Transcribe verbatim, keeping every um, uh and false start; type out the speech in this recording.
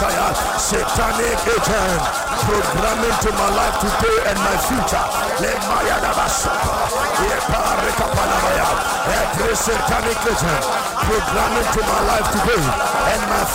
Satanic agent programming to my life today and my future. Every satanic agent programming to my life today and my